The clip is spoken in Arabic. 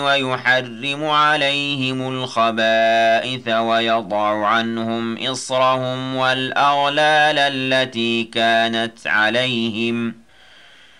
ويحرم عليهم الخبائث ويضع عنهم إصرهم والأغلال التي كانت عليهم